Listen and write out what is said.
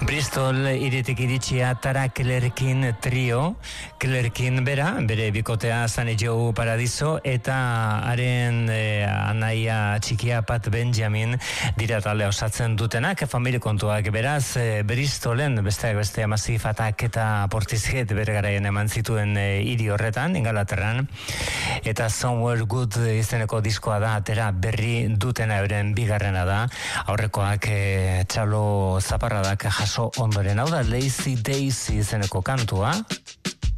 Bristol iritik iritsia Tara Clerkin trio, Clerkin bere bikotea Sunny Joe Paradiso eta haren anaia txikia Pat Benjamin dira talde osatzen dutenak, familia kontuak beraz, Bristolen besteak beste Massive Attack eta Portishead bere garaian eman zituen hiri horretan, Ingalaterran, eta Somewhere Good izeneko diskoa da, atera berri dutena euren bigarrena da, aurrekoak txalo zaparradak jaso ondoren, hau da Lazy Daisy izeneko kantua.